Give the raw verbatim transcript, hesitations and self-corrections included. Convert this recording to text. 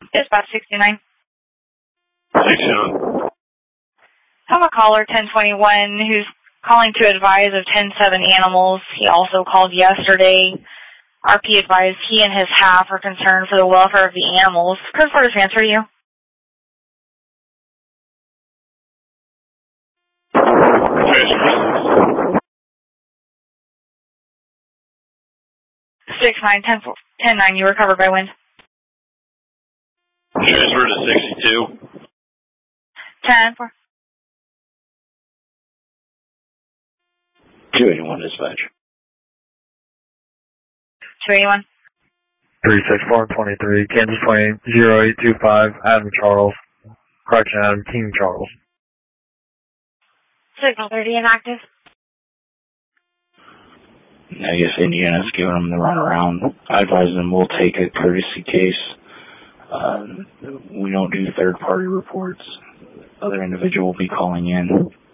Dispatch sixty-nine. sixty-nine. Have a caller ten twenty-one who's calling to advise of ten seven animals. He also called yesterday. R P advised he and his half are concerned for the welfare of the animals. Could I transfer you? Six nine ten ten nine. You were covered by wind. Transfer to sixty-two. Ten four. two eighty-one dispatch. two eighty-one. three six four twenty-three, Kansas Twain, zero eight two five, Adam Charles. Correction, Adam King Charles. Signal thirty inactive. I guess Indiana's giving them the runaround. I advise them we'll take a courtesy case. Uh, we don't do third-party reports. Other individual will be calling in.